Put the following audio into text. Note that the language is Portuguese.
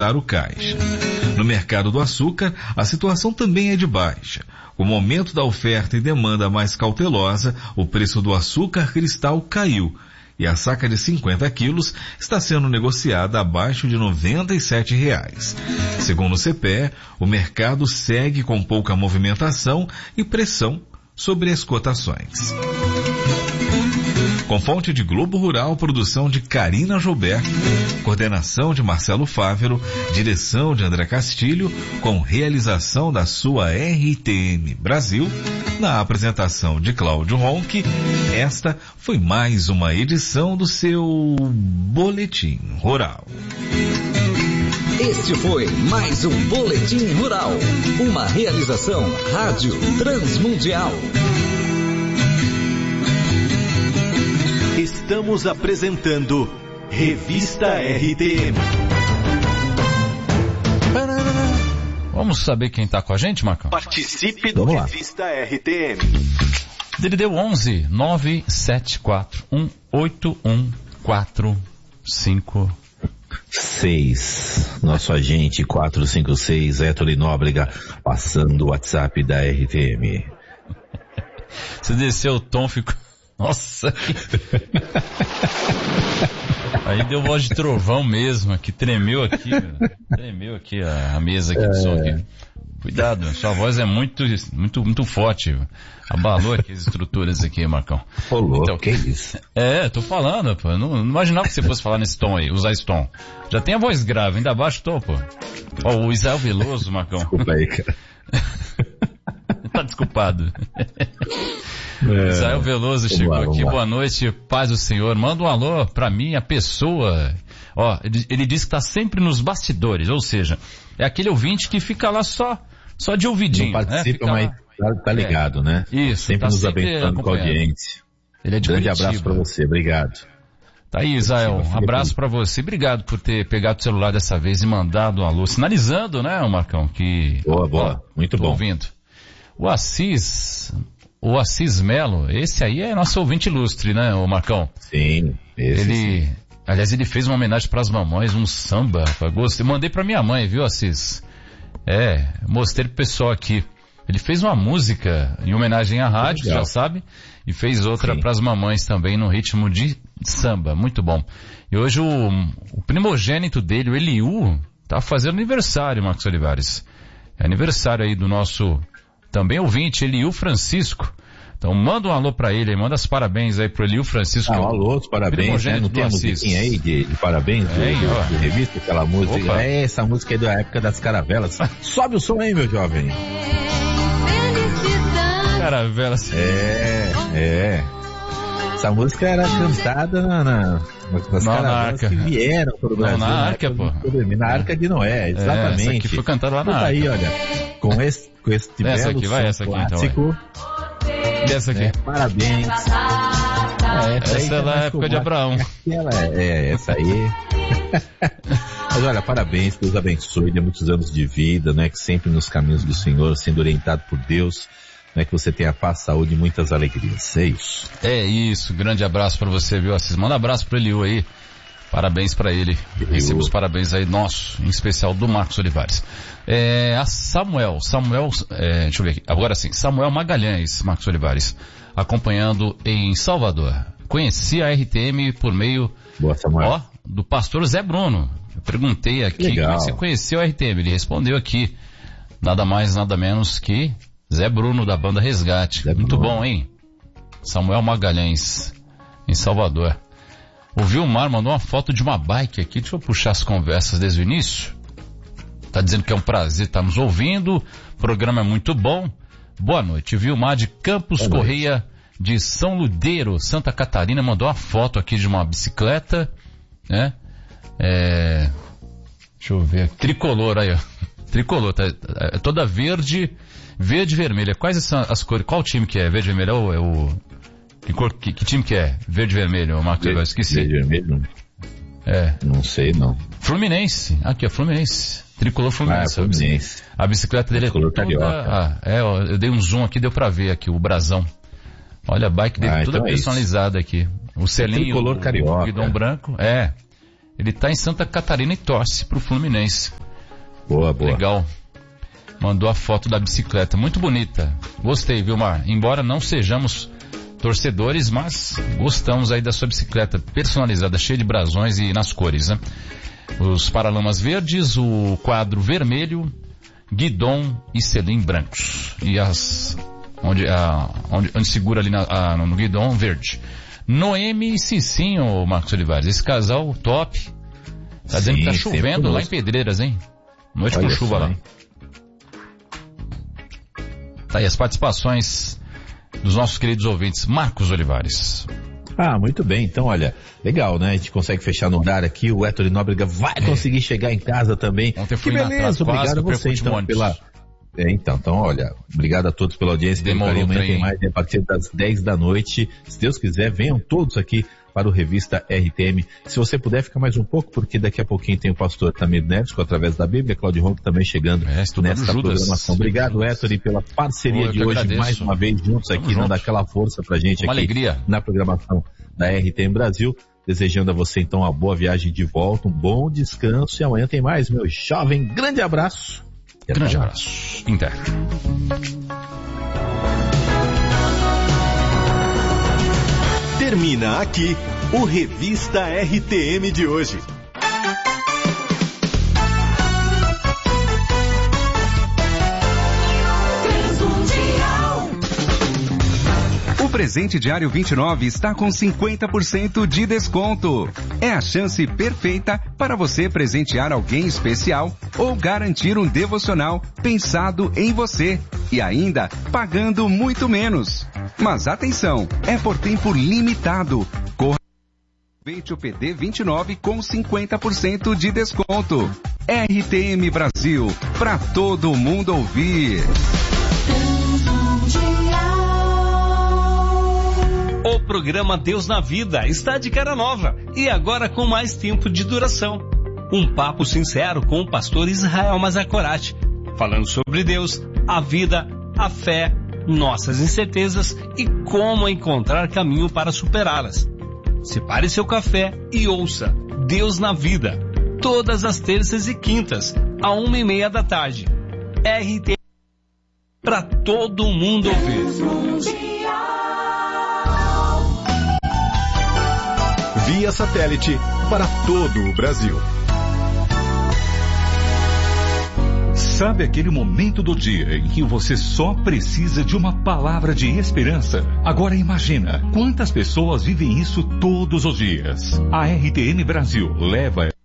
pagar o caixa. No mercado do açúcar, a situação também é de baixa. Com o aumento da oferta e demanda mais cautelosa, o preço do açúcar cristal caiu. E a saca de 50 quilos está sendo negociada abaixo de R$ 97. Segundo o CPE, o mercado segue com pouca movimentação e pressão sobre as cotações. Com fonte de Globo Rural, produção de Karina Joubert, coordenação de Marcelo Fávero, direção de André Castilho, com realização da sua RTM Brasil, na apresentação de Cláudio Ronque, esta foi mais uma edição do seu Boletim Rural. Este foi mais um Boletim Rural, uma realização Rádio Transmundial. Estamos apresentando Revista RTM. Vamos saber quem está com a gente, Marcão? Participe do Revista RTM. DDD 11 974 18145. Nosso agente 456, Héctor Nóbrega, passando o WhatsApp da RTM. Você desceu o tom, ficou... Nossa! Aí deu voz de trovão mesmo, que tremeu aqui a mesa aqui do som aqui. Cuidado, sua voz é muito forte. Abalou aqui as estruturas aqui, Marcão. Rolou, então, que isso? Tô falando, pô. Não imaginava que você fosse falar nesse tom aí, usar esse tom. Já tem a voz grave, ainda abaixo o tom, pô. Ó, o Israel Veloso, Marcão. Desculpa aí, cara. Tá desculpado. Israel Veloso chegou aqui. Boa noite, paz do Senhor. Manda um alô pra mim, a pessoa. Ó, ele disse que tá sempre nos bastidores, ou seja, é aquele ouvinte que fica lá só de ouvidinho. Não participa, né? Mas tá ligado, né? Isso. Sempre nos abençoando com a audiência. Ele é de grande Curitiba. Abraço pra você, obrigado. Tá aí, Israel, um abraço pra você. Obrigado por ter pegado o celular dessa vez e mandado um alô, sinalizando, né, Marcão, que... Boa, muito bom. Ouvindo. O Assis Melo, esse aí é nosso ouvinte ilustre, né, o Marcão? Sim, sim. Aliás, ele fez uma homenagem pras mamães, um samba, gostei, mandei pra minha mãe, viu, Assis? Mostrei pro pessoal aqui. Ele fez uma música em homenagem à rádio, já sabe, e fez outra pras mamães também, no ritmo de samba, muito bom. E hoje o primogênito dele, o Eliú, tá fazendo aniversário, Marcos Olivares. É aniversário aí do nosso... também ouvinte, Eliú Francisco. Então manda um alô pra ele, manda os parabéns aí pro Eliú Francisco. Alô, os parabéns, né? Não tem a musiquinha aí de parabéns de revista, aquela música. Essa música é da época das caravelas. Sobe o som aí, meu jovem. Caravelas. Essa música era cantada nas caravelas que vieram para o Brasil. Na Arca, pô. Na Arca de Noé, exatamente. Essa aqui foi cantada lá na Arca. Aí, olha, com este essa belo aqui, vai essa aqui, clássico. Então, essa aqui. Parabéns. Essa é da época de Abraão. Essa aí. Mas olha, parabéns, Deus abençoe, dê muitos anos de vida, né? Que sempre nos caminhos do Senhor, sendo orientado por Deus, né? Que você tenha paz, saúde e muitas alegrias. É isso. É isso, grande abraço pra você, viu, Assis? Manda um abraço pro Eliú aí. Parabéns pra ele. Recebemos parabéns aí nosso, em especial do Marcos Olivares. A Samuel, deixa eu ver aqui. Agora sim, Samuel Magalhães, Marcos Olivares, acompanhando em Salvador. Conheci a RTM por meio, do pastor Zé Bruno. Eu perguntei aqui, como você conheceu a RTM? Ele respondeu aqui, nada mais, nada menos que Zé Bruno, da banda Resgate. Muito bom, hein? Samuel Magalhães, em Salvador. O Vilmar mandou uma foto de uma bike aqui. Deixa eu puxar as conversas desde o início. Tá dizendo que é um prazer estar nos ouvindo. O programa é muito bom. Boa noite. Vilmar de Campos Correia, de São Ludeiro, Santa Catarina, mandou uma foto aqui de uma bicicleta, né? Deixa eu ver. Tricolor aí, ó. Tricolor, tá? É toda verde e vermelha. Quais são as cores? Qual time que é? Verde e vermelho Que time que é? Verde e vermelho, Marcos, eu esqueci. Verde e vermelho? Não sei, não. Fluminense. Aqui, ó, Fluminense. Tricolor Fluminense. Fluminense. A bicicleta dele Tricolor carioca. Eu dei um zoom aqui, deu pra ver aqui, o brasão. Olha, a bike dele toda personalizada aqui. O selinho, Tricolor carioca. O guidão branco. Ele tá em Santa Catarina e torce pro Fluminense. Boa. Legal. Mandou a foto da bicicleta, muito bonita. Gostei, Vilmar? Embora não sejamos torcedores, mas gostamos aí da sua bicicleta personalizada, cheia de brasões e nas cores, né? Os paralamas verdes, o quadro vermelho, guidon e selim brancos. E onde segura ali no guidon verde. Noemi e Cicinho, Marcos Olivares. Esse casal top. Tá dizendo que tá chovendo lá em Pedreiras, hein? Noite com chuva lá. Tá aí as participações dos nossos queridos ouvintes. Marcos Olivares. Muito bem. Então, olha, legal, né? A gente consegue fechar no horário aqui. O Héctor Nóbrega vai conseguir chegar em casa também. Ontem fui que beleza, obrigado a você, então, pela... Então, olha, obrigado a todos pela audiência. Amanhã tem mais, a partir das 10 da noite. Se Deus quiser, venham todos aqui para o Revista RTM. Se você puder, fica mais um pouco, porque daqui a pouquinho tem o pastor Tamir Neves, através da Bíblia, Cláudio Ronco também chegando nesta programação. Obrigado, Héctor, pela parceria de hoje, agradeço. Mais uma vez juntos aqui, dando aquela força pra gente aqui alegria. Na programação da RTM Brasil. Desejando a você, então, uma boa viagem de volta, um bom descanso, e amanhã tem mais, meu jovem. Grande abraço. Grande abraço. Inter. Termina aqui o Revista RTM de hoje. O presente diário 29 está com 50% de desconto. É a chance perfeita para você presentear alguém especial ou garantir um devocional pensado em você e ainda pagando muito menos. Mas atenção, é por tempo limitado. Corra, aproveite o PD 29 com 50% de desconto. RTM Brasil, para todo mundo ouvir. O programa Deus na Vida está de cara nova e agora com mais tempo de duração. Um papo sincero com o pastor Israel Mazakorati, falando sobre Deus, a vida, a fé, nossas incertezas e como encontrar caminho para superá-las. Separe seu café e ouça Deus na Vida, todas as terças e quintas, à 1:30 da tarde. RT para todo mundo ouvir. Via satélite para todo o Brasil. Sabe aquele momento do dia em que você só precisa de uma palavra de esperança? Agora imagina quantas pessoas vivem isso todos os dias. A RTM Brasil leva